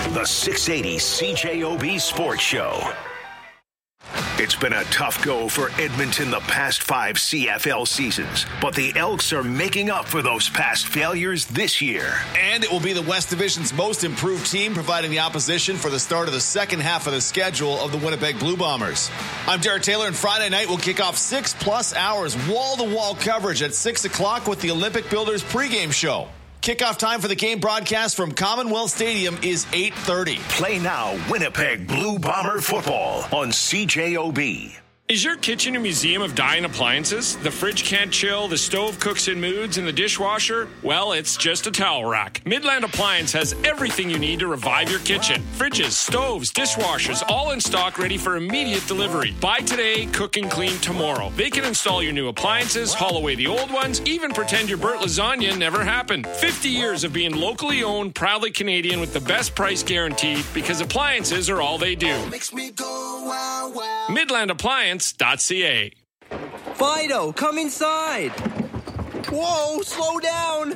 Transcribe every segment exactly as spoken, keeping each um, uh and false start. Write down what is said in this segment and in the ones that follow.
The six eighty C J O B Sports Show. It's been a tough go for Edmonton the past five C F L seasons, but the Elks are making up for those past failures this year. And it will be the West Division's most improved team, providing the opposition for the start of the second half of the schedule of the Winnipeg Blue Bombers. I'm Derek Taylor, and Friday night will kick off six plus hours wall-to-wall coverage at six o'clock with the Olympic Builders pregame show. Kickoff time for the game broadcast from Commonwealth Stadium is eight thirty. Play now Winnipeg Blue Bomber football on C J O B. Is your kitchen a museum of dying appliances? The fridge can't chill, the stove cooks in moods, and the dishwasher? Well, it's just a towel rack. Midland Appliance has everything you need to revive your kitchen. Fridges, stoves, dishwashers, all in stock, ready for immediate delivery. Buy today, cook and clean tomorrow. They can install your new appliances, haul away the old ones, even pretend your burnt lasagna never happened. fifty years of being locally owned, proudly Canadian with the best price guaranteed, because appliances are all they do. Makes me go wow wow. Midland Appliance. .ca. Fido, come inside. Whoa, slow down.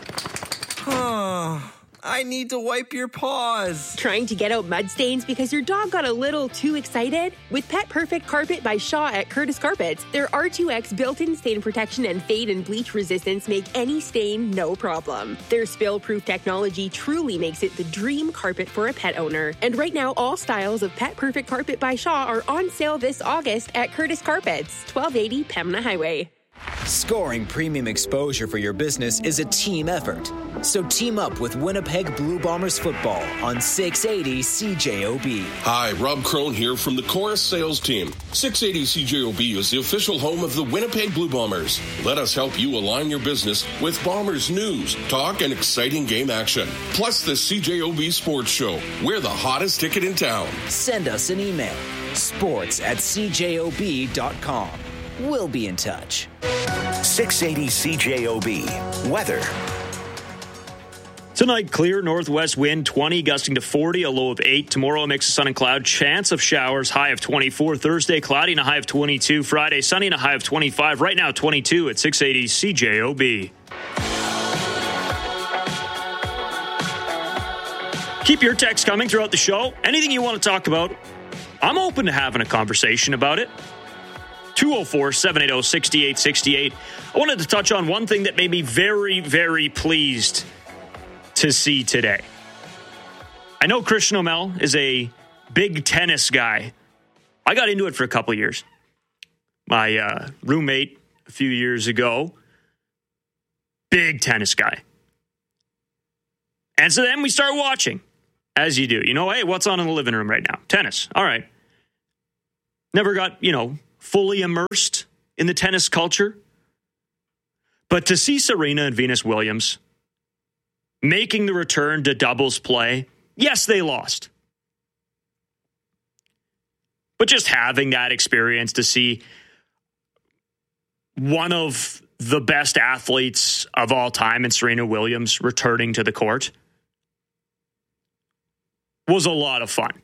I need to wipe your paws. Trying to get out mud stains because your dog got a little too excited? With Pet Perfect Carpet by Shaw at Curtis Carpets, their R two X built-in stain protection and fade and bleach resistance make any stain no problem. Their spill-proof technology truly makes it the dream carpet for a pet owner. And right now, all styles of Pet Perfect Carpet by Shaw are on sale this August at Curtis Carpets, twelve eighty Pembina Highway. Scoring premium exposure for your business is a team effort. So team up with Winnipeg Blue Bombers football on six eighty C J O B. Hi, Rob Crone here from the Chorus Sales Team. six eighty C J O B is the official home of the Winnipeg Blue Bombers. Let us help you align your business with Bombers news, talk, and exciting game action. Plus the C J O B Sports Show. We're the hottest ticket in town. Send us an email. Sports at c j o b dot com. We'll be in touch. six eighty C J O B. Weather. Tonight, clear northwest wind, twenty, gusting to forty, a low of eight. Tomorrow, a mix of sun and cloud, chance of showers, high of twenty-four. Thursday, cloudy and a high of twenty-two. Friday, sunny and a high of twenty-five. Right now, twenty-two at six eighty C J O B. Keep your texts coming throughout the show. Anything you want to talk about, I'm open to having a conversation about it. two oh four, seven eight oh, six eight six eight. I wanted to touch on one thing that made me very, very pleased to see today. I know Christian O'Mell is a big tennis guy. I got into it for a couple years. My uh, roommate a few years ago, big tennis guy. And so then we start watching, as you do. You know, hey, what's on in the living room right now? Tennis. All right. Never got, you know, fully immersed in the tennis culture. But to see Serena and Venus Williams making the return to doubles play, yes, they lost. But just having that experience to see one of the best athletes of all time in Serena Williams returning to the court was a lot of fun.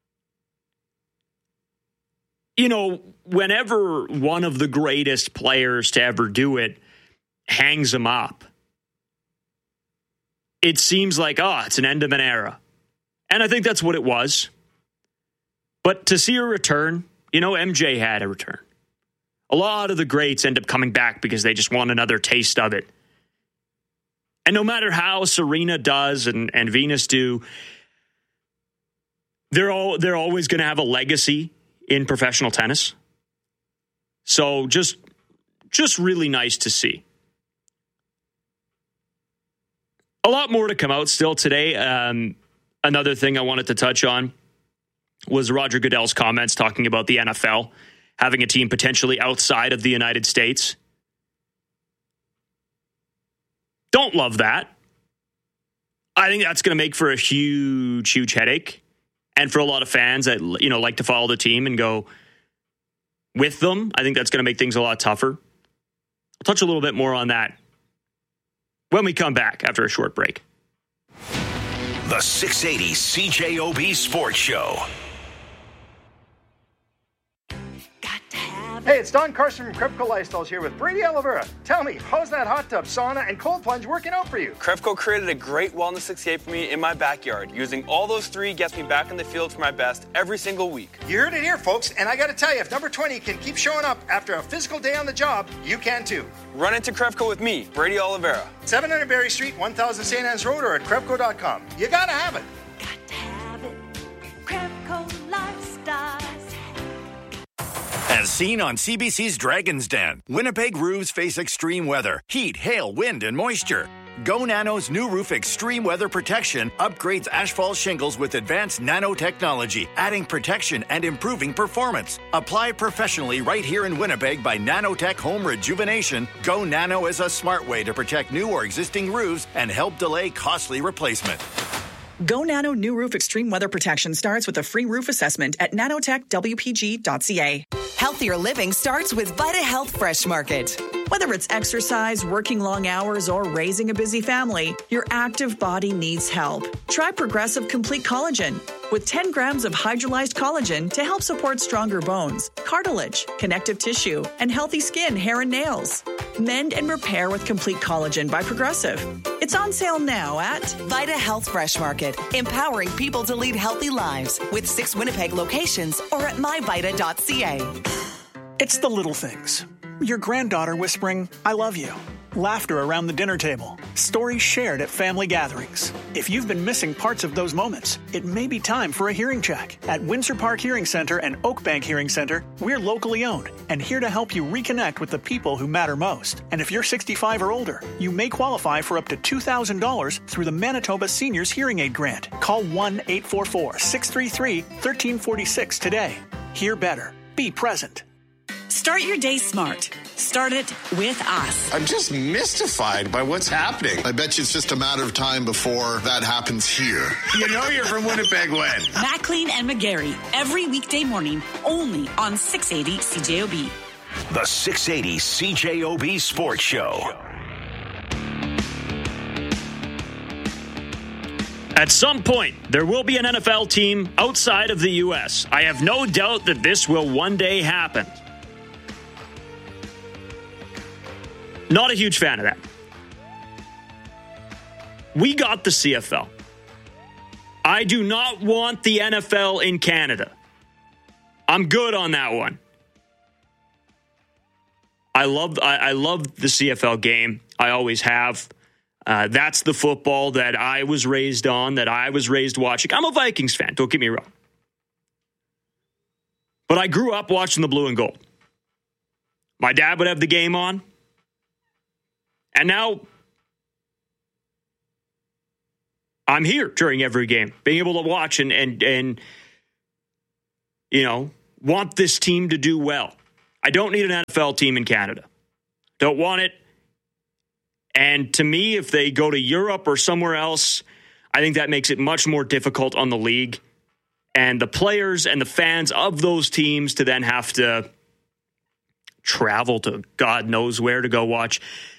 You know, whenever one of the greatest players to ever do it hangs them up, it seems like, oh, it's an end of an era. And I think that's what it was. But to see a return, you know, M J had a return. A lot of the greats end up coming back because they just want another taste of it. And no matter how Serena does and, and Venus do, they're all they're always going to have a legacy in professional tennis. So just, just really nice to see. A lot more to come out still today. Um, another thing I wanted to touch on was Roger Goodell's comments talking about the N F L having a team potentially outside of the United States. Don't love that. I think that's going to make for a huge, huge headache. And for a lot of fans that, you know, like to follow the team and go with them, I think that's going to make things a lot tougher. I'll touch a little bit more on that when we come back after a short break. The six eighty C J O B Sports Show. Got to have Hey, it's Don Carson from Krepco Lifestyles here with Brady Oliveira. Tell me, how's that hot tub, sauna, and cold plunge working out for you? Krepco created a great wellness sixty-eight for me in my backyard. Using all those three gets me back in the field for my best every single week. You heard it here, folks, and I got to tell you, if number twenty can keep showing up after a physical day on the job, you can too. Run into Krepco with me, Brady Oliveira. seven hundred Berry Street, one thousand Saint Anne's Road, or at Krepco dot com. You gotta have it. Got to have it. Krepco Lifestyles. As seen on C B C's Dragon's Den, Winnipeg roofs face extreme weather, heat, hail, wind, and moisture. Go Nano's new roof extreme weather protection upgrades asphalt shingles with advanced nanotechnology, adding protection and improving performance. Apply professionally right here in Winnipeg by Nanotech Home Rejuvenation. Go Nano is a smart way to protect new or existing roofs and help delay costly replacement. Go Nano New Roof Extreme Weather Protection starts with a free roof assessment at nanotech w p g dot c a. Healthier living starts with Vita Health Fresh Market. Whether it's exercise, working long hours, or raising a busy family, your active body needs help. Try Progressive Complete Collagen with ten grams of hydrolyzed collagen to help support stronger bones, cartilage, connective tissue, and healthy skin, hair, and nails. Mend and repair with Complete Collagen by Progressive. It's on sale now at Vita Health Fresh Market, empowering people to lead healthy lives with six Winnipeg locations or at my vita dot c a. It's the little things. Your granddaughter whispering, "I love you." Laughter around the dinner table. Stories shared at family gatherings. If you've been missing parts of those moments, it may be time for a hearing check. At Windsor Park Hearing Center and Oakbank Hearing Center, we're locally owned and here to help you reconnect with the people who matter most. And if you're sixty-five or older, you may qualify for up to two thousand dollars through the Manitoba Seniors Hearing Aid Grant. Call one eight four four, six three three, one three four six today. Hear better. Be present. Start your day smart. Start it with us. I'm just mystified by what's happening. I bet you it's just a matter of time before that happens here. You know you're from Winnipeg when? McLean and McGarry, every weekday morning, only on six eighty C J O B. The six eighty C J O B Sports Show. At some point, there will be an N F L team outside of the U S. I have no doubt that this will one day happen. Not a huge fan of that. We got the C F L. I do not want the N F L in Canada. I'm good on that one. I love I, I love the C F L game. I always have. Uh, that's the football that I was raised on, that I was raised watching. I'm a Vikings fan, don't get me wrong. But I grew up watching the blue and gold. My dad would have the game on. And now I'm here during every game, being able to watch and, and, and, you know, want this team to do well. I don't need an N F L team in Canada. Don't want it. And to me, if they go to Europe or somewhere else, I think that makes it much more difficult on the league and the players and the fans of those teams to then have to travel to God knows where to go watch.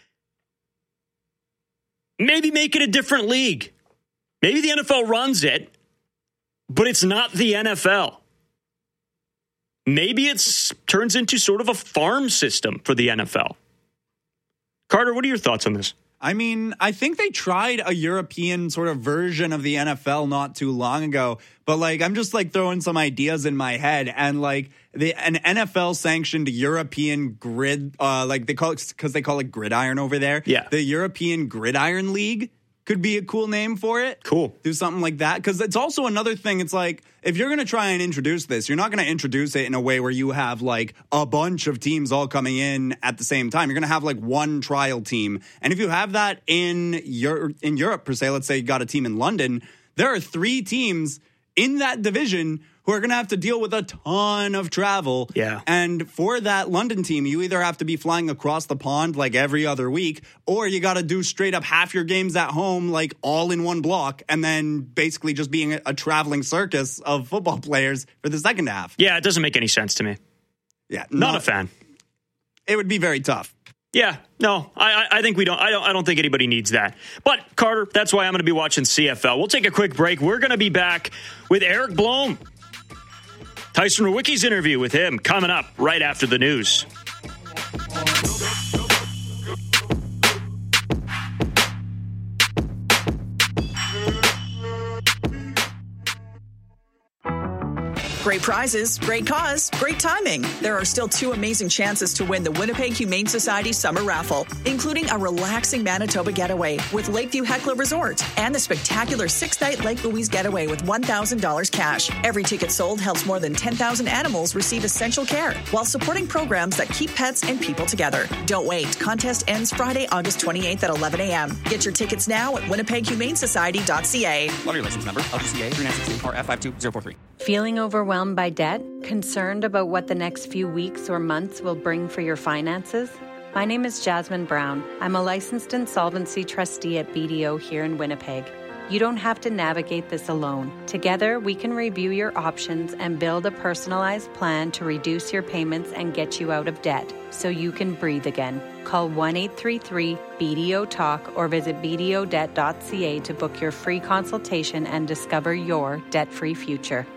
Maybe make it a different league. Maybe the N F L runs it, but it's not the N F L. Maybe it turns into sort of a farm system for the N F L. Carter, what are your thoughts on this? I mean, I think they tried a European sort of version of the N F L not too long ago, but like I'm just like throwing some ideas in my head, and like the an N F L sanctioned European grid, uh, like they call it because they call it gridiron over there. Yeah, the European Gridiron League could be a cool name for it. Cool. Do something like that. Because it's also another thing. It's like, if you're going to try and introduce this, you're not going to introduce it in a way where you have like a bunch of teams all coming in at the same time. You're going to have like one trial team. And if you have that in Euro- in Europe, per se, let's say you got a team in London, there are three teams in that division who are going to have to deal with a ton of travel. Yeah. And for that London team, you either have to be flying across the pond like every other week, or you got to do straight up half your games at home, like all in one block, and then basically just being a, a traveling circus of football players for the second half. Yeah, it doesn't make any sense to me. Yeah. Not, not a fan. It would be very tough. Yeah, no, I, I think we don't. I don't. I don't think anybody needs that. But Carter, that's why I'm going to be watching C F L. We'll take a quick break. We're going to be back with Eric Blome Tyson Rewicki's interview with him coming up right after the news. Great prizes, great cause, great timing. There are still two amazing chances to win the Winnipeg Humane Society Summer Raffle, including a relaxing Manitoba getaway with Lakeview Heckler Resort and the spectacular six-night Lake Louise getaway with one thousand dollars cash. Every ticket sold helps more than ten thousand animals receive essential care while supporting programs that keep pets and people together. Don't wait. Contest ends Friday, August twenty-eighth at eleven a.m. Get your tickets now at winnipeg humane society dot c a. Lottery license number, L G C A three nine six two R F five two zero four three. Feeling overwhelmed by debt? Concerned about what the next few weeks or months will bring for your finances? My name is Jasmine Brown. I'm a licensed insolvency trustee at B D O here in Winnipeg. You don't have to navigate this alone. Together, we can review your options and build a personalized plan to reduce your payments and get you out of debt so you can breathe again. Call one eight three three B D O talk or visit b d o debt dot c a to book your free consultation and discover your debt-free future.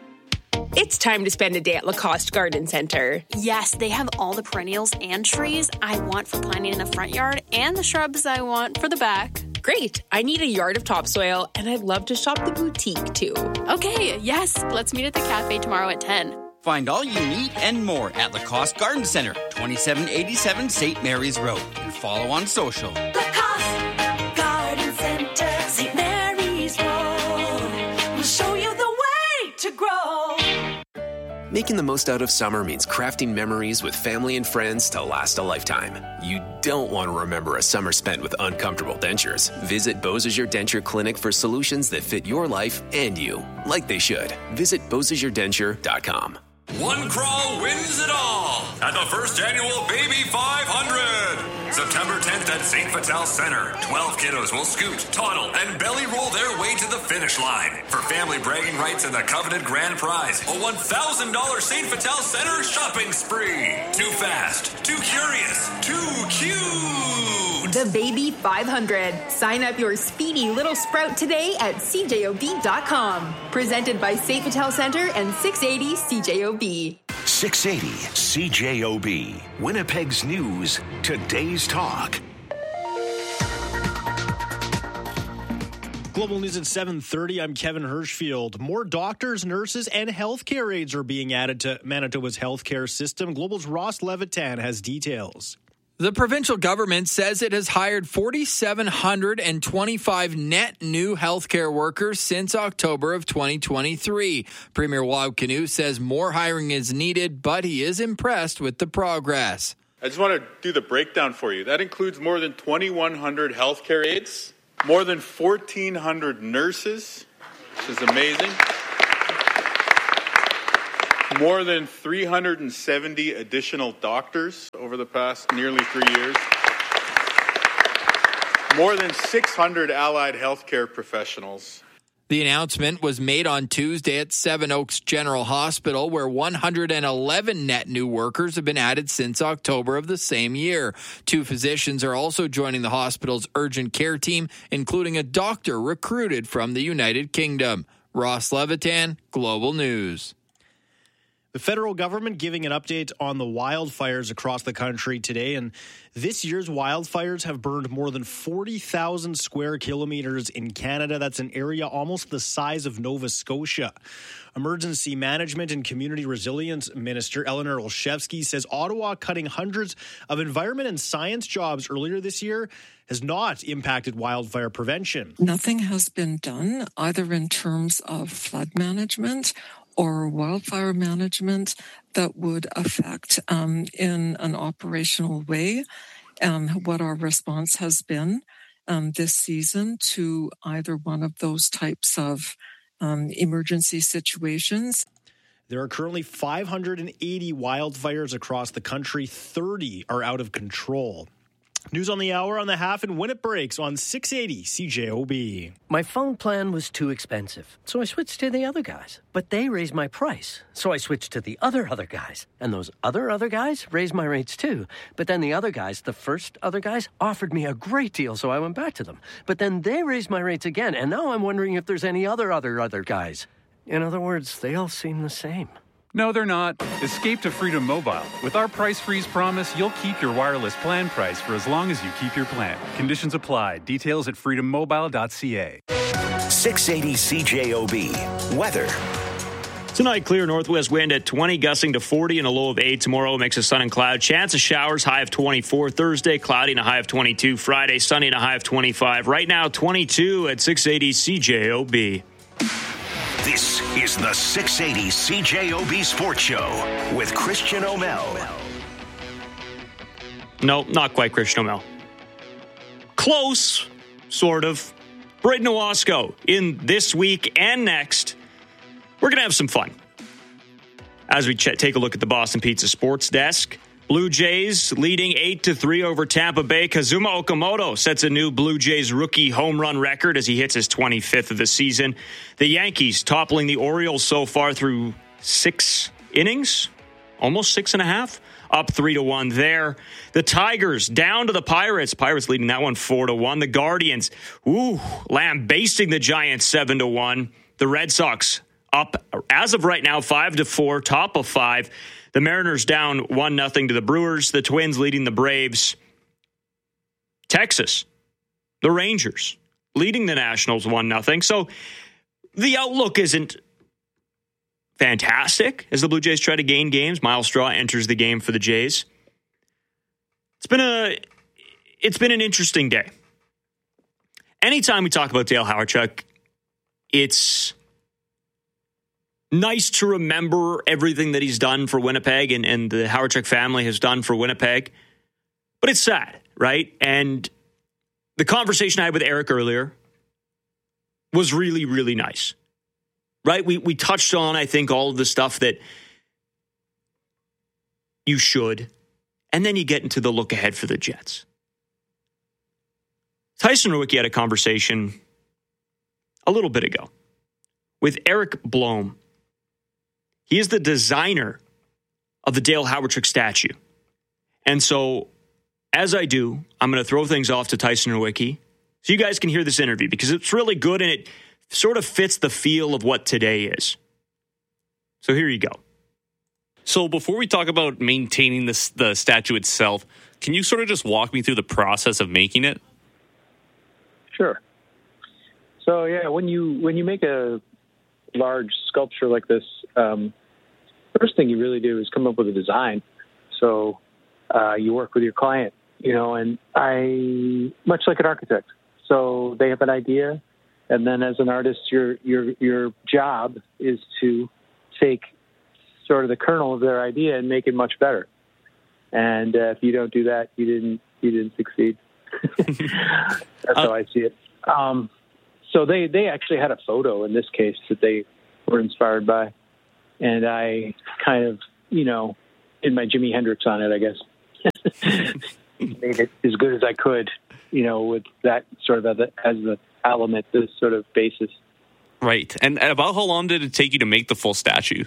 It's time to spend a day at Lacoste Garden Center. Yes, they have all the perennials and trees I want for planting in the front yard and the shrubs I want for the back. Great. I need a yard of topsoil, and I'd love to shop the boutique, too. Okay, yes. Let's meet at the cafe tomorrow at ten. Find all you need and more at Lacoste Garden Center, twenty-seven eighty-seven Saint Mary's Road. And follow on social. Lacoste Garden Center, Saint Mary's Road. We'll show you the way to grow. Making the most out of summer means crafting memories with family and friends to last a lifetime. You don't want to remember a summer spent with uncomfortable dentures. Visit Beausejour Denture Clinic for solutions that fit your life and you, like they should. Visit beausejour denture dot com. One crawl wins it all at the first annual Baby five hundred. September tenth at Saint Vital Center. twelve kiddos will scoot, toddle, and belly roll their way to the finish line. For family bragging rights and the coveted grand prize, a one thousand dollars Saint Vital Center shopping spree. Too fast, too curious, too cute. The Baby five hundred. Sign up your speedy little sprout today at c j o b dot com. Presented by Saint Vital Center and six eighty C J O B. six eighty C J O B. Winnipeg's News. Today's Talk. Global News at seven thirty. I'm Kevin Hirschfield. More doctors, nurses, and healthcare aides are being added to Manitoba's healthcare system. Global's Ross Levitan has details. The provincial government says it has hired four thousand seven hundred twenty-five net new healthcare workers since October of twenty twenty-three. Premier Wab Kinew says more hiring is needed, but he is impressed with the progress. I just want to do the breakdown for you. That includes more than twenty-one hundred healthcare aides, more than fourteen hundred nurses, which is amazing. More than three hundred seventy additional doctors over the past nearly three years. More than six hundred allied healthcare professionals. The announcement was made on Tuesday at Seven Oaks General Hospital, where one hundred eleven net new workers have been added since October of the same year. Two physicians are also joining the hospital's urgent care team, including a doctor recruited from the United Kingdom. Ross Levitan, Global News. The federal government giving an update on the wildfires across the country today. And this year's wildfires have burned more than forty thousand square kilometers in Canada. That's an area almost the size of Nova Scotia. Emergency Management and Community Resilience Minister Eleanor Olszewski says Ottawa cutting hundreds of environment and science jobs earlier this year has not impacted wildfire prevention. Nothing has been done either in terms of flood management or wildfire management that would affect um, in an operational way um, what our response has been um, this season to either one of those types of um, emergency situations. There are currently five hundred eighty wildfires across the country. thirty are out of control. News on the hour on the half and when it breaks on six eighty C J O B. My phone plan was too expensive, so I switched to the other guys. But they raised my price, so I switched to the other other guys. And those other other guys raised my rates too. But then the other guys, the first other guys, offered me a great deal, so I went back to them. But then they raised my rates again, and now I'm wondering if there's any other other other guys. In other words, they all seem the same. No, they're not. Escape to Freedom Mobile. With our price freeze promise, you'll keep your wireless plan price for as long as you keep your plan. Conditions apply. Details at freedom mobile dot c a. six eighty C J O B. Weather. Tonight, clear northwest wind at twenty, gusting to forty and a low of eight. Tomorrow, mix of sun and cloud. Chance of showers, high of twenty-four. Thursday, cloudy and a high of twenty-two. Friday, sunny and a high of twenty-five. Right now, twenty-two at six eighty C J O B. This is the six eighty C J O B Sports Show with Christian O'Mel. No, not quite Christian O'Mel. Close, sort of. Braden Owasco in this week and next. We're going to have some fun as we ch- take a look at the Boston Pizza Sports Desk. Blue Jays leading eight to three over Tampa Bay. Kazuma Okamoto sets a new Blue Jays rookie home run record as he hits his twenty-fifth of the season. The Yankees toppling the Orioles so far through six innings, almost six and a half, up three to one there. The Tigers down to the Pirates. Pirates leading that one four to one. The Guardians, ooh, lambasting the Giants seven to one. The Red Sox up as of right now five to four, top of five. The Mariners down one nothing to the Brewers. The Twins leading the Braves. Texas, the Rangers, leading the Nationals one nothing. So the outlook isn't fantastic as the Blue Jays try to gain games. Miles Straw enters the game for the Jays. It's been a it's been an interesting day. Anytime we talk about Dale Hawerchuk, it's nice to remember everything that he's done for Winnipeg and, and the Hawerchuk family has done for Winnipeg. But it's sad, right? And the conversation I had with Eric earlier was really, really nice. Right? We we touched on, I think, all of the stuff that you should. And then you get into the look ahead for the Jets. Tyson Rewicki had a conversation a little bit ago with Eric Blome. He is the designer of the Dale Hawerchuk statue. And so, as I do, I'm going to throw things off to Tyson Rewicki so you guys can hear this interview because it's really good and it sort of fits the feel of what today is. So here you go. So before we talk about maintaining this, the statue itself, can you sort of just walk me through the process of making it? Sure. So yeah, when you when you make a large sculpture like this, um, first thing you really do is come up with a design. So uh, you work with your client, you know, and I much like an architect. So they have an idea, and then as an artist, your your your job is to take sort of the kernel of their idea and make it much better. And uh, if you don't do that, you didn't you didn't succeed. That's how I see it. Um, so they, they actually had a photo in this case that they were inspired by. And I kind of, you know, did my Jimi Hendrix on it, I guess. Made it as good as I could, you know, with that sort of as the, as the element, this sort of basis. Right. And about how long did it take you to make the full statue?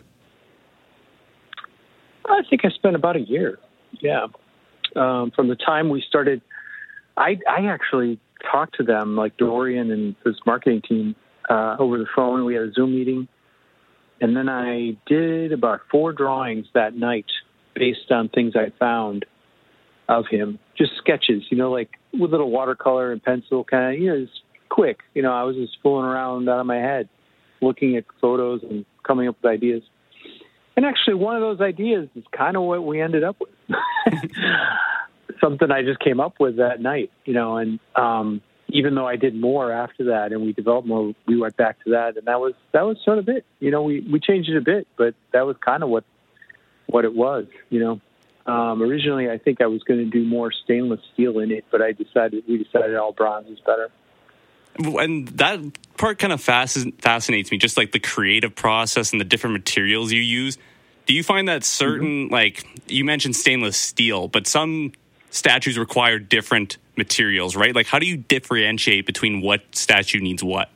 I think I spent about a year. Yeah. Um, from the time we started, I, I actually talked to them, like Dorian and his marketing team, uh, over the phone. We had a Zoom meeting. And then I did about four drawings that night based on things I found of him. Just sketches, you know, like with little watercolor and pencil kind of, you know, it's quick. You know, I was just fooling around out of my head, looking at photos and coming up with ideas. And actually, one of those ideas is kind of what we ended up with. Something I just came up with that night, you know, and um, even though I did more after that and we developed more, we went back to that. And that was that was sort of it. You know, we, we changed it a bit, but that was kind of what what it was, you know. Um, originally, I think I was going to do more stainless steel in it, but I decided we decided all bronze is better. And that part kind of fascinates me, just like the creative process and the different materials you use. Do you find that certain, mm-hmm. like you mentioned stainless steel, but some statues require different materials, right? Like how do you differentiate between what statue needs what?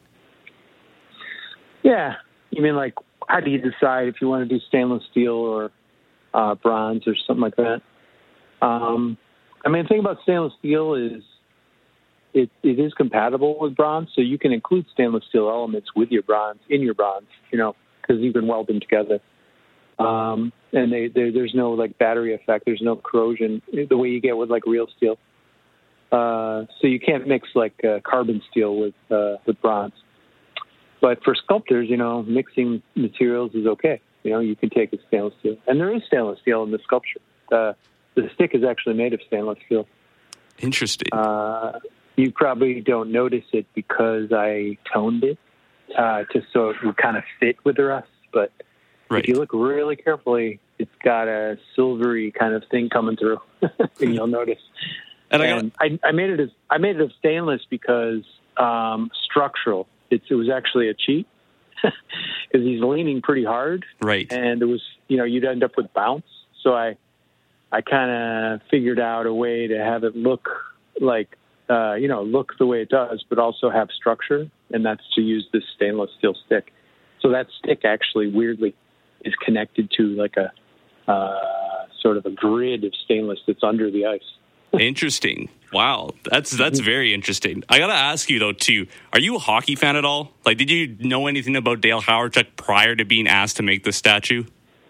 Yeah. You mean like how do you decide if you want to do stainless steel or uh, bronze or something like that? Um, I mean, the thing about stainless steel is It, it is compatible with bronze, so you can include stainless steel elements with your bronze, in your bronze, you know, because you can weld them together. Um, and they, they, there's no like battery effect. There's no corrosion the way you get with like real steel. Uh, so you can't mix like uh, carbon steel with uh, with bronze. But for sculptors, you know, mixing materials is okay. You know, you can take a stainless steel, and there is stainless steel in the sculpture. Uh, the stick is actually made of stainless steel. Interesting. Uh, you probably don't notice it because I toned it uh, just so it would kind of fit with the rest. But right. if you look really carefully, it's got a silvery kind of thing coming through, and you'll notice. And, and I, got... I, I made it as I made it of stainless because um, structural. It's, it was actually a cheat because he's leaning pretty hard, right? And it was, you know, you'd end up with bounce. So I, I kind of figured out a way to have it look like, uh, you know, look the way it does, but also have structure, and that's to use this stainless steel stick. So that stick actually weirdly is connected to like a uh, sort of a grid of stainless that's under the ice. Interesting. Wow, that's that's very interesting. I gotta ask you though too. Are you a hockey fan at all? Like, did you know anything about Dale Hawerchuk prior to being asked to make the statue?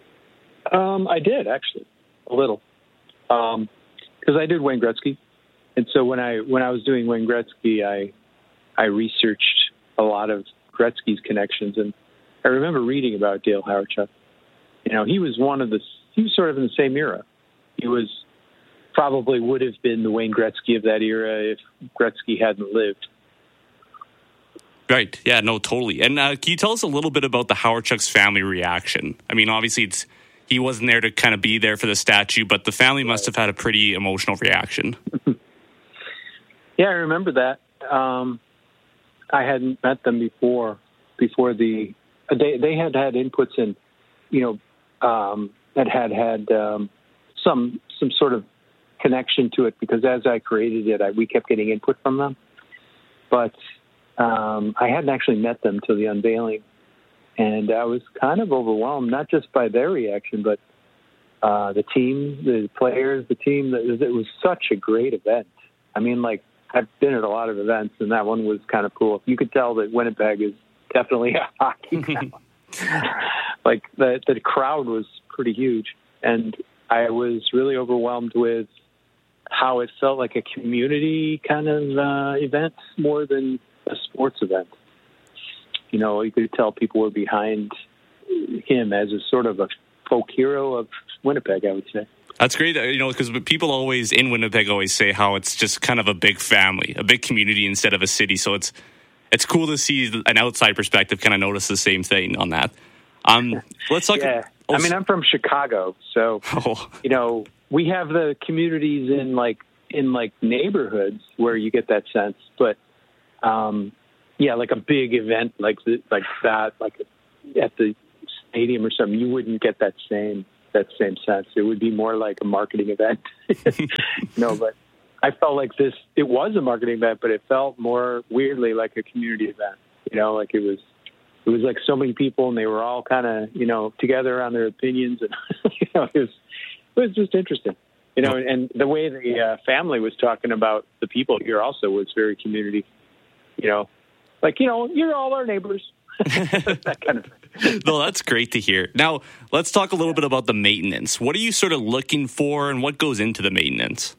Um, I did actually a little, because um, I did Wayne Gretzky, and so when I when I was doing Wayne Gretzky, I I researched a lot of Gretzky's connections, and I remember reading about Dale Hawerchuk. You know, he was one of the he was sort of in the same era. He was. Probably would have been the Wayne Gretzky of that era if Gretzky hadn't lived. Right. Yeah, no, totally. And uh, can you tell us a little bit about the Hawerchuk's family reaction? I mean, obviously, it's he wasn't there to kind of be there for the statue, but the family must have had a pretty emotional reaction. Yeah, I remember that. Um, I hadn't met them before. Before the they they had had inputs in, you know, um, that had had um, some some sort of connection to it because as I created it, I, we kept getting input from them. But um, I hadn't actually met them till the unveiling. And I was kind of overwhelmed, not just by their reaction, but uh, the team, the players, the team. It was such a great event. I mean, like, I've been at a lot of events, and that one was kind of cool. You could tell that Winnipeg is definitely a hockey town. Like, the, the crowd was pretty huge. And I was really overwhelmed with how it felt like a community kind of uh, event more than a sports event. You know, you could tell people were behind him as a sort of a folk hero of Winnipeg, I would say. That's great, you know, because people always in Winnipeg always say how it's just kind of a big family, a big community instead of a city. So it's it's cool to see an outside perspective kind of notice the same thing on that. Um, let's talk. Yeah. Oh, I mean, I'm from Chicago, so oh. you know we have the communities in like in like neighborhoods where you get that sense, but um, yeah, like a big event like the, like that, like at the stadium or something, you wouldn't get that same that same sense. It would be more like a marketing event. No, but I felt like this. It was a marketing event, but it felt more weirdly like a community event. You know, like it was. It was like so many people, and they were all kind of, you know, together on their opinions, and you know, it was it was just interesting, you know. And the way the uh, family was talking about the people here also was very community, you know, like you know, you're all our neighbors, that kind of thing. No, that's great to hear. Now, let's talk a little bit about the maintenance. What are you sort of looking for, and what goes into the maintenance?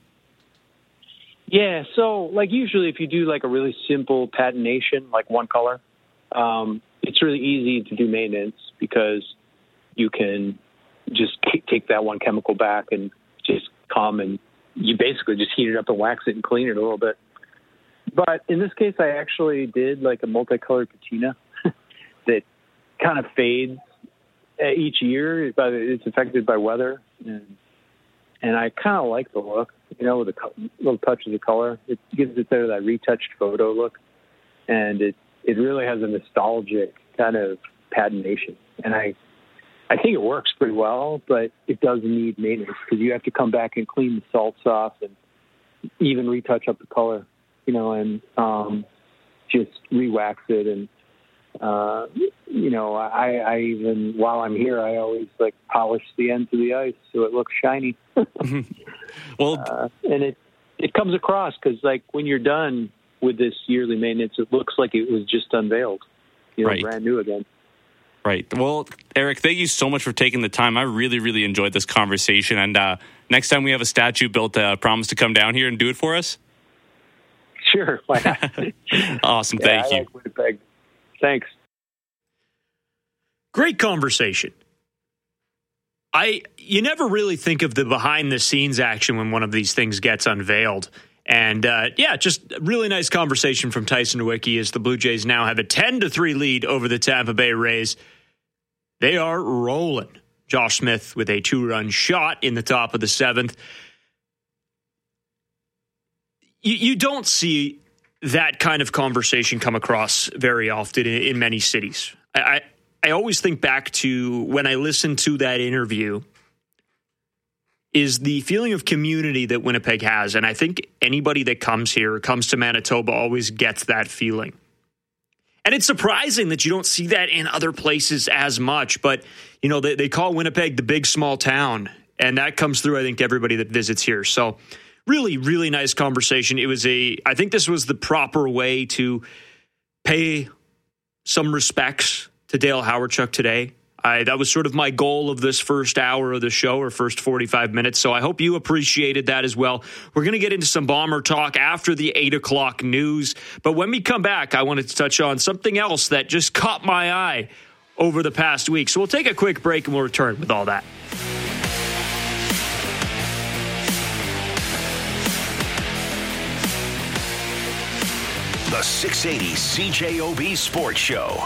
Yeah, so like usually, if you do like a really simple patination, like one color. Um, it's really easy to do maintenance because you can just take that one chemical back and just come and you basically just heat it up and wax it and clean it a little bit. But in this case, I actually did like a multicolored patina that kind of fades each year, but it's affected by weather. And, and I kind of like the look, you know, with a little touches of color. It gives it sort of that retouched photo look. And it, it really has a nostalgic kind of patination. And I I think it works pretty well, but it does need maintenance because you have to come back and clean the salts off and even retouch up the color, you know, and um, just re-wax it. And, uh, you know, I, I even, while I'm here, I always, like, polish the ends of the ice so it looks shiny. Well, uh, and it, it comes across because, like, when you're done with this yearly maintenance, it looks like it was just unveiled, you know, right. brand new again. Right. Well, Eric, thank you so much for taking the time. I really, really enjoyed this conversation. And uh, next time we have a statue built, uh, promise to come down here and do it for us? Sure. Why not? Awesome. Yeah, thank I you. like Winnipeg. Thanks. Great conversation. I you never really think of the behind the scenes action when one of these things gets unveiled. And uh, yeah, just a really nice conversation from Tyson Nowicki as the Blue Jays now have a ten to three lead over the Tampa Bay Rays. They are rolling. Josh Smith with a two-run shot in the top of the seventh. You, you don't see that kind of conversation come across very often in, in many cities. I, I I always think back to when I listened to that interview is the feeling of community that Winnipeg has. And I think anybody that comes here or comes to Manitoba always gets that feeling. And it's surprising that you don't see that in other places as much. But, you know, they, they call Winnipeg the big small town. And that comes through, I think, everybody that visits here. So really, really nice conversation. It was a, I think this was the proper way to pay some respects to Dale Hawerchuk today. I, that was sort of my goal of this first hour of the show, or first forty-five minutes. So I hope you appreciated that as well. We're going to get into some Bomber talk after the eight o'clock news. But when we come back, I wanted to touch on something else that just caught my eye over the past week. So we'll take a quick break and we'll return with all that. The six eighty C J O B Sports Show.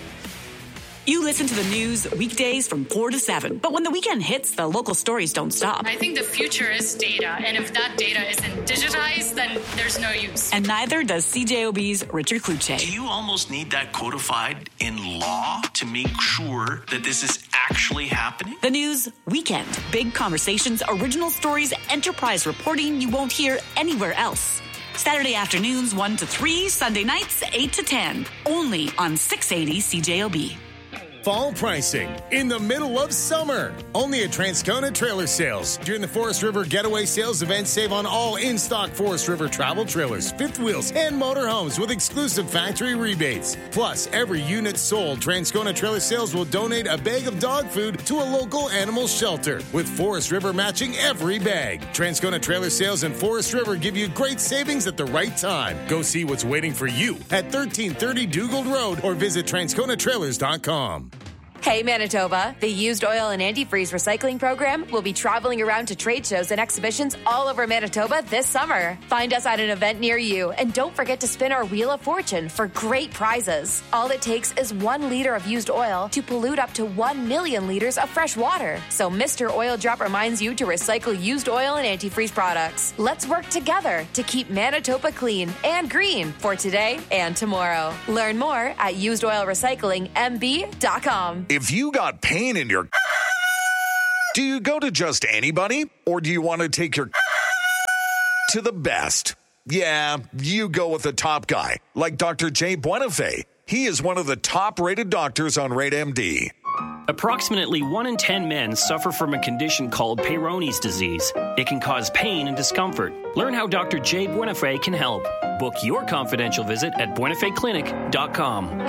You listen to the news weekdays from four to seven. But when the weekend hits, the local stories don't stop. I think the future is data. And if that data isn't digitized, then there's no use. And neither does C J O B's Richard Kluche. Do you almost need that codified in law to make sure that this is actually happening? The news weekend. Big conversations, original stories, enterprise reporting you won't hear anywhere else. Saturday afternoons one to three, Sunday nights eight to ten. Only on six eighty C J O B. Fall pricing in the middle of summer. Only at Transcona Trailer Sales. During the Forest River Getaway Sales event, save on all in-stock Forest River travel trailers, fifth wheels, and motorhomes with exclusive factory rebates. Plus, every unit sold, Transcona Trailer Sales will donate a bag of dog food to a local animal shelter, with Forest River matching every bag. Transcona Trailer Sales and Forest River give you great savings at the right time. Go see what's waiting for you at thirteen thirty Dugald Road or visit transcona trailers dot com. Hey Manitoba, the Used Oil and Antifreeze Recycling Program will be traveling around to trade shows and exhibitions all over Manitoba this summer. Find us at an event near you, and don't forget to spin our Wheel of Fortune for great prizes. All it takes is one liter of used oil to pollute up to one million liters of fresh water. So Mister Oil Drop reminds you to recycle used oil and antifreeze products. Let's work together to keep Manitoba clean and green for today and tomorrow. Learn more at used oil recycling m b dot com. If you got pain in your, do you go to just anybody, or do you want to take your to the best? Yeah, you go with the top guy, like Doctor Jay Buenafé. He is one of the top-rated doctors on Rate M D. Approximately one in ten men suffer from a condition called Peyronie's disease. It can cause pain and discomfort. Learn how Doctor Jay Buenafé can help. Book your confidential visit at buenafé clinic dot com.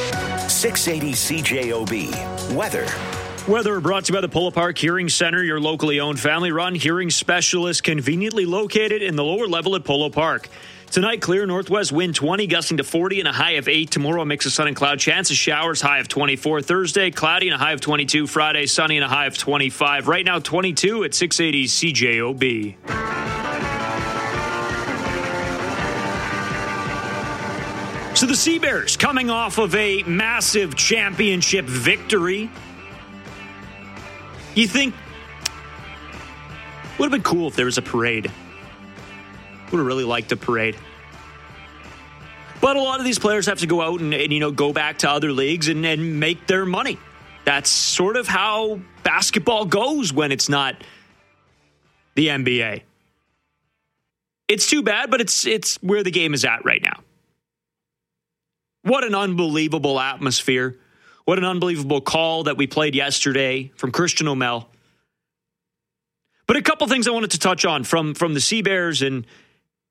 six eighty C J O B. Weather. Weather brought to you by the Polo Park Hearing Center, your locally owned family-run hearing specialist conveniently located in the lower level at Polo Park. Tonight, clear northwest wind twenty, gusting to forty and a high of eight. Tomorrow, a mix of sun and cloud. Chance of showers, high of twenty-four. Thursday, cloudy and a high of twenty-two. Friday, sunny and a high of twenty-five. Right now, twenty-two at six eighty C J O B. So the Sea Bears coming off of a massive championship victory. You think would have been cool if there was a parade. Would have really liked a parade. But a lot of these players have to go out and, and you know, go back to other leagues and, and make their money. That's sort of how basketball goes when it's not the N B A. It's too bad, but it's it's where the game is at right now. What an unbelievable atmosphere. What an unbelievable call that we played yesterday from Christian O'Mel. But a couple things I wanted to touch on from, from the Sea Bears and,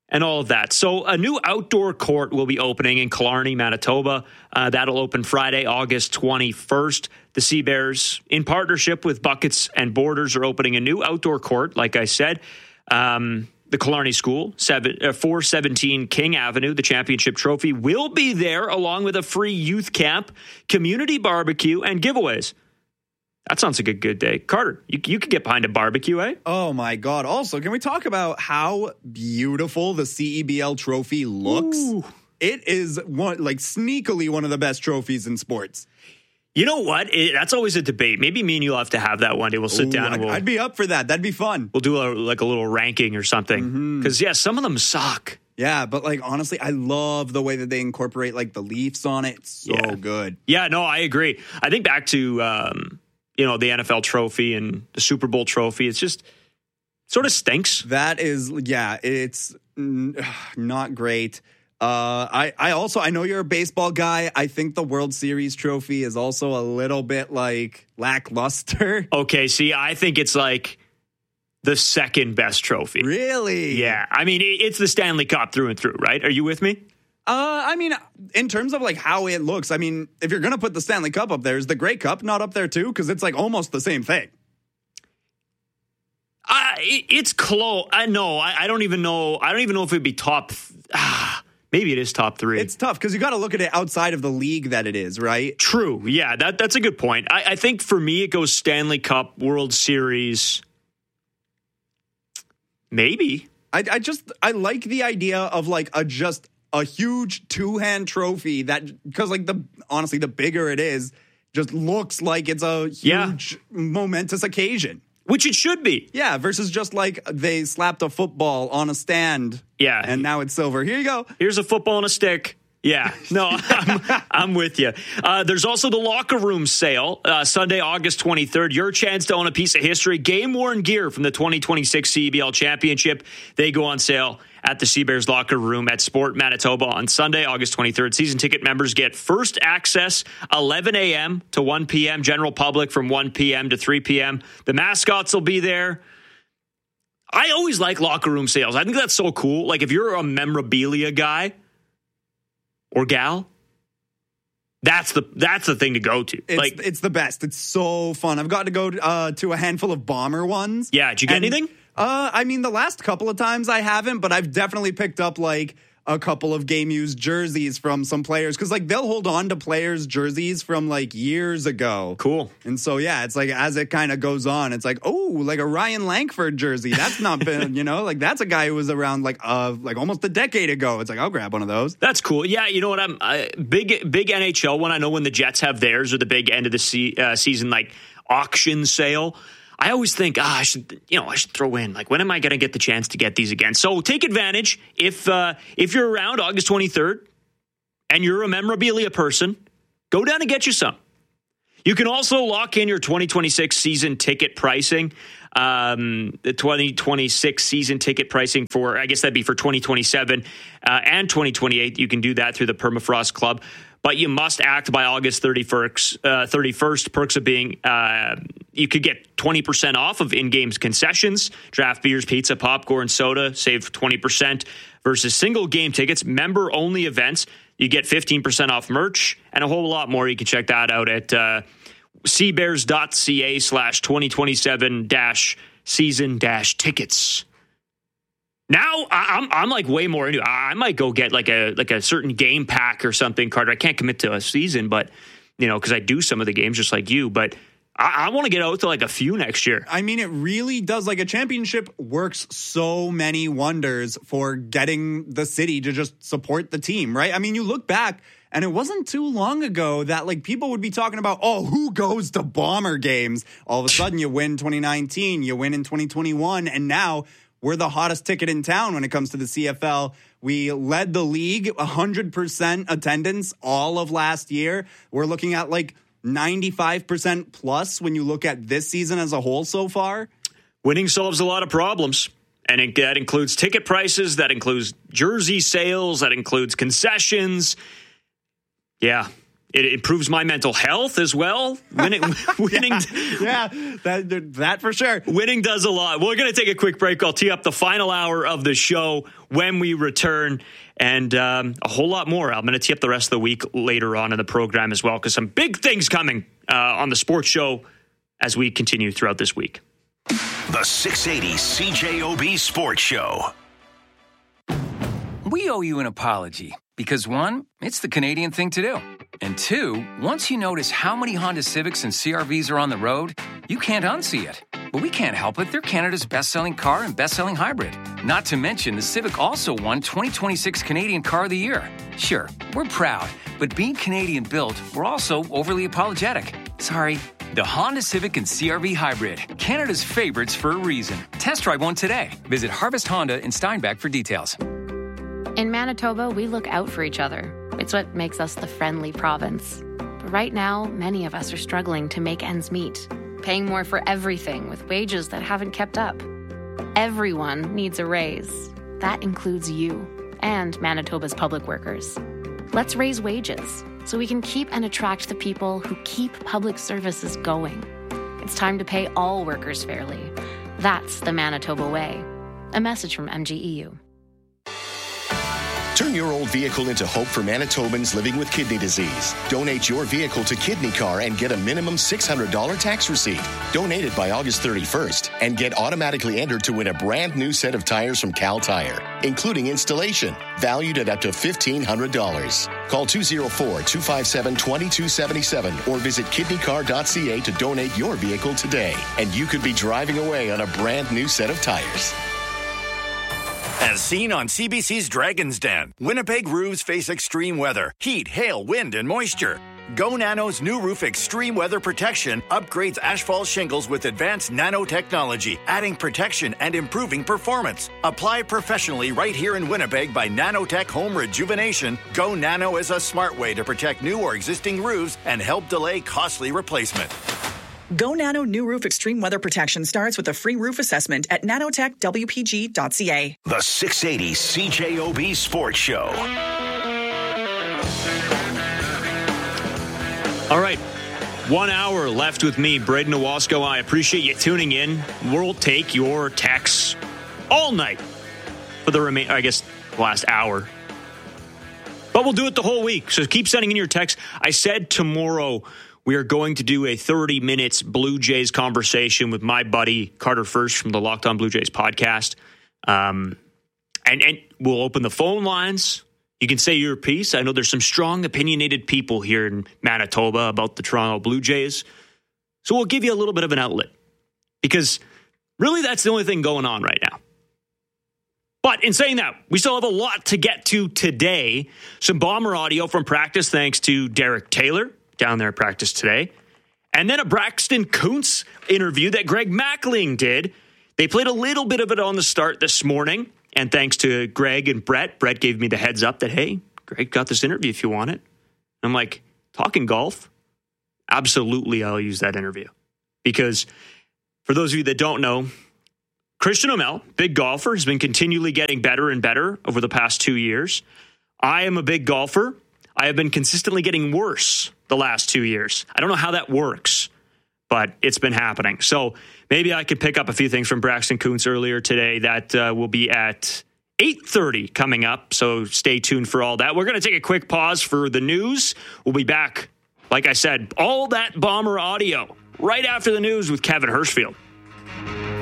and all of that. So a new outdoor court will be opening in Killarney, Manitoba. Uh, that'll open Friday, August twenty-first. The Sea Bears, in partnership with Buckets and Borders, are opening a new outdoor court, like I said. Um, the Killarney School, seven, uh, four seventeen King Avenue, the championship trophy, will be there, along with a free youth camp, community barbecue, and giveaways. That sounds like a good day. Carter, you, you could get behind a barbecue, eh? Oh, my God. Also, can we talk about how beautiful the C E B L trophy looks? Ooh. It is one, like sneakily one of the best trophies in sports. You know what? It, that's always a debate. Maybe me and you'll have to have that one day. We'll sit Ooh, down and we'll... I'd be up for that. That'd be fun. We'll do a, like a little ranking or something. Because, mm-hmm. yeah, some of them suck. Yeah, but like honestly, I love the way that they incorporate like the Leafs on it. It's so yeah. good. Yeah, no, I agree. I think back to... Um, you know, the N F L trophy and the Super Bowl trophy. It's just sort of stinks. That is, yeah, it's not great. Uh, I, I also, I know you're a baseball guy. I think the World Series trophy is also a little bit like lackluster. Okay, see, I think it's like the second best trophy. Really? Yeah. I mean, it's the Stanley Cup through and through, right? Are you with me? Uh, I mean, in terms of like how it looks, I mean, if you're going to put the Stanley Cup up there, is the Grey Cup not up there too? Because it's like almost the same thing. Uh, it, it's close. I know. I, I don't even know. I don't even know if it'd be top. Th- ah, maybe it is top three. It's tough because you got to look at it outside of the league that it is, right? True. Yeah, that that's a good point. I, I think for me, it goes Stanley Cup, World Series. Maybe. I, I just, I like the idea of like a just... a huge two-hand trophy that, because like the, honestly, the bigger it is, just looks like it's a huge, yeah. momentous occasion. Which it should be. Yeah, versus just like they slapped a football on a stand. Yeah. And now it's silver. Here you go. Here's a football and a stick. Yeah, no, I'm, I'm with you. Uh, there's also the locker room sale, uh, Sunday, August twenty-third. Your chance to own a piece of history. Game-worn gear from the twenty twenty-six C E B L Championship. They go on sale at the Sea Bears locker room at Sport Manitoba on Sunday, August twenty-third. Season ticket members get first access eleven a.m. to one p.m. General public from one p.m. to three p.m. The mascots will be there. I always like locker room sales. I think that's so cool. Like if you're a memorabilia guy or gal, that's the that's the thing to go to. It's, like it's the best. It's so fun. I've got to go uh, to a handful of Bomber ones. Yeah, did you get and, anything? Uh, I mean, the last couple of times I haven't, but I've definitely picked up like a couple of game used jerseys from some players because like they'll hold on to players' jerseys from like years ago. Cool. And so yeah, it's like as it kind of goes on, it's like oh, like a Ryan Lankford jersey. That's not been you know like that's a guy who was around like uh like almost a decade ago. It's like I'll grab one of those. That's cool. Yeah, you know what? I'm uh, big big N H L one. I know when the Jets have theirs or the big end of the se- uh, season like auction sale. I always think, ah, I should, you know, I should throw in, like, when am I going to get the chance to get these again? So take advantage. If uh, if you're around August twenty-third and you're a memorabilia person, go down and get you some. You can also lock in your twenty twenty-six season ticket pricing. Um, the twenty twenty-six season ticket pricing for, I guess that'd be for twenty twenty-seven uh, and twenty twenty-eight. You can do that through the Permafrost Club. But you must act by August thirty-first. Uh, thirty-first. Perks of being, uh, you could get twenty percent off of in-game concessions, draft beers, pizza, popcorn, soda, save twenty percent versus single game tickets, member-only events. You get fifteen percent off merch and a whole lot more. You can check that out at uh, seabears.ca slash 2027 dash season dash tickets. Now I'm I'm like way more into it. I might go get like a like a certain game pack or something, Carter. I can't commit to a season, but you know, because I do some of the games just like you. But I, I want to get out to like a few next year. I mean, it really does. Like a championship works so many wonders for getting the city to just support the team, right? I mean, you look back. And it wasn't too long ago that like people would be talking about, oh, who goes to Bomber games? All of a sudden you win twenty nineteen, you win in twenty twenty-one, and now we're the hottest ticket in town when it comes to the C F L. We led the league, one hundred percent attendance all of last year. We're looking at like ninety-five percent plus when you look at this season as a whole so far. Winning solves a lot of problems. And it, that includes ticket prices, that includes jersey sales, that includes concessions. Yeah, It improves my mental health as well. Winning, winning, yeah, yeah, that that for sure. Winning does a lot. We're going to take a quick break. I'll tee up the final hour of the show when we return, and um, a whole lot more. I'm going to tee up the rest of the week later on in the program as well, because some big things coming uh, on the sports show as we continue throughout this week. The six eighty C J O B Sports Show. We owe you an apology because, one, it's the Canadian thing to do. And two, once you notice how many Honda Civics and C R Vs are on the road, you can't unsee it. But we can't help it. They're Canada's best-selling car and best-selling hybrid. Not to mention, the Civic also won twenty twenty-six Canadian Car of the Year. Sure, we're proud, but being Canadian-built, we're also overly apologetic. Sorry. The Honda Civic and C R V Hybrid, Canada's favorites for a reason. Test drive one today. Visit Harvest Honda in Steinbach for details. In Manitoba, we look out for each other. It's what makes us the friendly province. But right now, many of us are struggling to make ends meet, paying more for everything with wages that haven't kept up. Everyone needs a raise. That includes you and Manitoba's public workers. Let's raise wages so we can keep and attract the people who keep public services going. It's time to pay all workers fairly. That's the Manitoba way. A message from M G E U. Turn your old vehicle into hope for Manitobans living with kidney disease. Donate your vehicle to Kidney Car and get a minimum six hundred dollars tax receipt. Donate it by August thirty-first and get automatically entered to win a brand new set of tires from Cal Tire, including installation, valued at up to fifteen hundred dollars. Call two oh four, two five seven, two two seven seven or visit kidney car dot c a to donate your vehicle today. And you could be driving away on a brand new set of tires. As seen on C B C's Dragon's Den, Winnipeg roofs face extreme weather, heat, hail, wind, and moisture. Go Nano's new roof extreme weather protection upgrades asphalt shingles with advanced nanotechnology, adding protection and improving performance. Apply professionally right here in Winnipeg by Nanotech Home Rejuvenation. Go Nano is a smart way to protect new or existing roofs and help delay costly replacement. Go Nano New Roof Extreme Weather Protection starts with a free roof assessment at nanotech w p g dot c a. The six eighty C J O B Sports Show. All right. One hour left with me, Braden Owalsko. I appreciate you tuning in. We'll take your texts all night for the remain, I guess, last hour. But we'll do it the whole week. So keep sending in your texts. I said tomorrow we are going to do a thirty minutes Blue Jays conversation with my buddy Carter First from the Locked On Blue Jays podcast. Um, and, and we'll open the phone lines. You can say your piece. I know there's some strong, opinionated people here in Manitoba about the Toronto Blue Jays. So we'll give you a little bit of an outlet. Because really that's the only thing going on right now. But in saying that, we still have a lot to get to today. Some Bomber audio from practice thanks to Derek Taylor down there at practice today. And then a Braxton Kuntz interview that Greg Mackling did. They played a little bit of it on the start this morning. And thanks to Greg and Brett, Brett gave me the heads up that, hey, Greg got this interview if you want it. I'm like, talking golf? Absolutely, I'll use that interview. Because for those of you that don't know, Christian O'Mel, big golfer, has been continually getting better and better over the past two years. I am a big golfer. I have been consistently getting worse the last two years. I don't know how that works, but it's been happening. So maybe I could pick up a few things from Braxton Kuntz earlier today that uh, will be at eight thirty coming up. So stay tuned for all that. We're going to take a quick pause for the news. We'll be back, like I said, all that Bomber audio right after the news with Kevin Hirschfield.